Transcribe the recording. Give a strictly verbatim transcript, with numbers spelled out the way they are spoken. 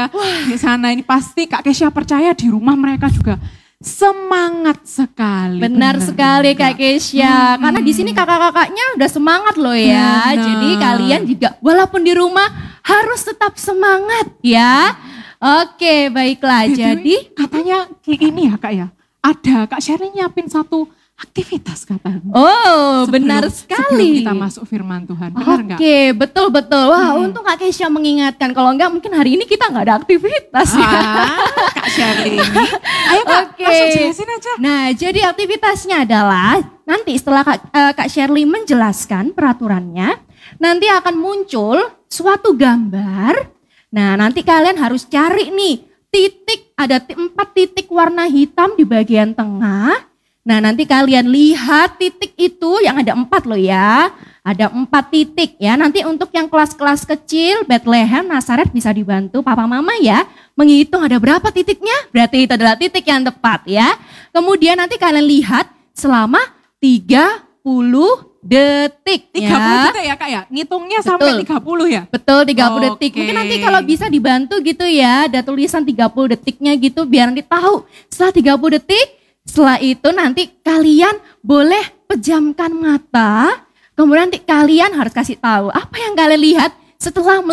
ya di sana. Ini pasti Kak Kesya percaya di rumah mereka juga semangat sekali. Benar bener, sekali Kak Kesya. Hmm. Karena di sini kakak-kakaknya udah semangat loh ya. Benar. Jadi kalian juga walaupun di rumah harus tetap semangat ya. Oke, baiklah. Jadi, Jadi katanya ini ya Kak ya. Ada Kak Sherly nyiapin satu aktivitas katanya. Oh, sebelum, benar sekali. Sebelum kita masuk firman Tuhan, benar enggak? Oke, betul-betul. Wah, hmm. untung Kak Kesya mengingatkan. Kalau enggak mungkin hari ini kita enggak ada aktivitas. Ah, Kak Sherly ini. Ayo Kak, Oke. langsung jelasin aja. Nah, jadi aktivitasnya adalah nanti setelah Kak, uh, Kak Sherly menjelaskan peraturannya, nanti akan muncul suatu gambar. Nah, nanti kalian harus cari nih titik, ada empat titik warna hitam di bagian tengah. Nah, nanti kalian lihat titik itu yang ada empat loh ya. Ada empat titik ya. Nanti untuk yang kelas-kelas kecil, Bethlehem, Nazaret bisa dibantu papa mama ya. Menghitung ada berapa titiknya, berarti itu adalah titik yang tepat ya. Kemudian nanti kalian lihat selama tiga puluh detik tiga puluh ya. detik ya Kak ya? Ngitungnya Betul. sampai tiga puluh ya? Betul, tiga puluh oh, detik. Okay. Mungkin nanti kalau bisa dibantu gitu ya, ada tulisan tiga puluh detiknya gitu biar nanti tahu. Setelah tiga puluh detik, setelah itu nanti kalian boleh pejamkan mata, kemudian nanti kalian harus kasih tahu apa yang kalian lihat setelah